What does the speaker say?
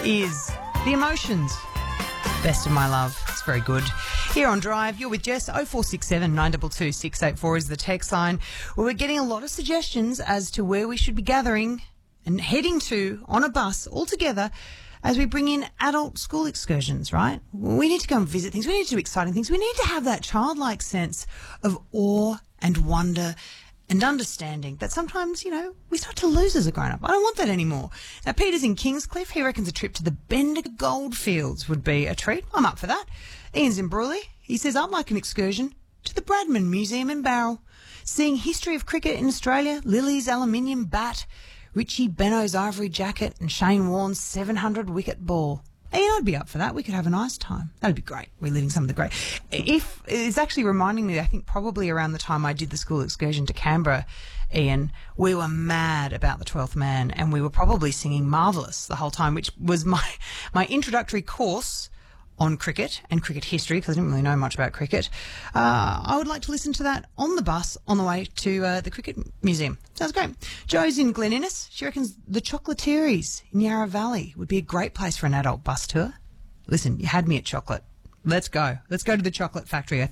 is The Emotions. Best of My Love. It's very good. Here on Drive, you're with Jess. 0467 922 684 is the text line. Well, we're getting a lot of suggestions as to where we should be gathering and heading to on a bus all together as we bring in adult school excursions, right? We need to go and visit things. We need to do exciting things. We need to have that childlike sense of awe and wonder and understanding that sometimes, you know, we start to lose as a grown-up. I don't want that anymore. Now, Peter's in Kingscliff. He reckons a trip to the Bendigo Goldfields would be a treat. I'm up for that. Ian's in Bruley. He says, I'd like an excursion to the Bradman Museum in Barrel, seeing history of cricket in Australia, Lily's aluminium bat, Richie Beno's ivory jacket and Shane Warne's 700 wicket ball. Ian, I'd be up for that. We could have a nice time. That'd be great. Reliving some of the great. It's actually reminding me, I think probably around the time I did the school excursion to Canberra, Ian, we were mad about the 12th man and we were probably singing Marvellous the whole time, which was my introductory course on cricket and cricket history, because I didn't really know much about cricket. I would like to listen to that on the bus on the way to the Cricket Museum. Sounds great. Jo's in Glen Innes. She reckons the Chocolatieri's in Yarra Valley would be a great place for an adult bus tour. Listen, you had me at chocolate. Let's go. Let's go to the chocolate factory.